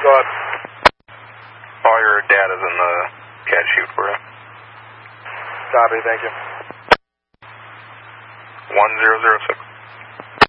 Go ahead. All your data's in the CAD chute for you. Copy, thank you. 1006.